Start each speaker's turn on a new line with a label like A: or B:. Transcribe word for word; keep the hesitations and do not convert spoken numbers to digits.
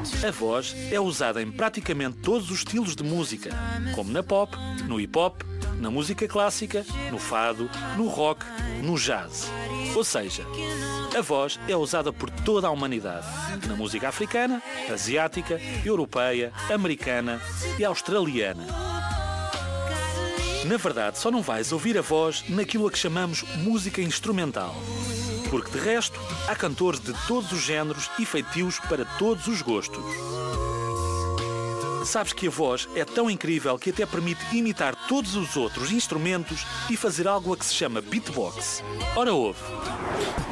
A: A voz é usada em praticamente todos os estilos de música, como na pop, no hip-hop, na música clássica, no fado, no rock, no jazz. Ou seja, a voz é usada por toda a humanidade, na música africana, asiática, europeia, americana e australiana. Na verdade, só não vais ouvir a voz naquilo a que chamamos música instrumental. Porque, de resto, há cantores de todos os géneros e feitios para todos os gostos. Sabes que a voz é tão incrível que até permite imitar todos os outros instrumentos e fazer algo a que se chama beatbox. Ora, ouve.